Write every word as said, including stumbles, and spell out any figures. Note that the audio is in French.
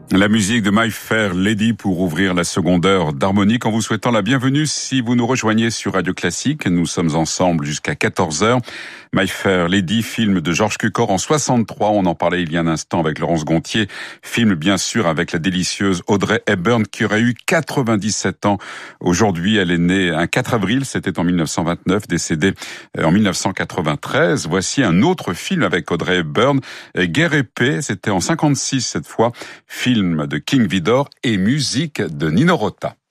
La musique de My Fair Lady pour ouvrir la seconde heure d'Harmonique en vous souhaitant la bienvenue si vous nous rejoignez sur Radio Classique. Nous sommes ensemble jusqu'à quatorze heures. My Fair Lady, film de Georges Cukor en soixante-trois. On en parlait il y a un instant avec Laurence Gontier. Film bien sûr avec la délicieuse Audrey Hepburn qui aurait eu quatre-vingt-dix-sept ans. Aujourd'hui, elle est née un quatre avril, c'était en mille neuf cent vingt-neuf, décédée en mille neuf cent quatre-vingt-treize. Voici un autre film avec Audrey Hepburn, Guerre et paix, c'était en cinquante-six cette fois. Film de King Vidor et musique de Nino Rota.